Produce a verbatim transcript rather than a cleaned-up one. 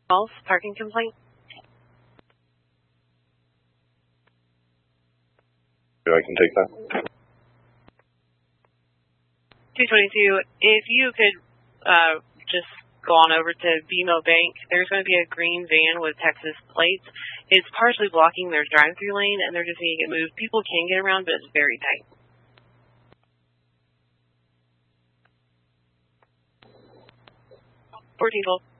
False parking complaint. I can take that. two twenty-two, if you could uh, just go on over to B M O Bank, there's going to be a green van with Texas plates. It's partially blocking their drive-through lane, and they're just needing it moved. People can get around, but it's very tight. fourteen twelve.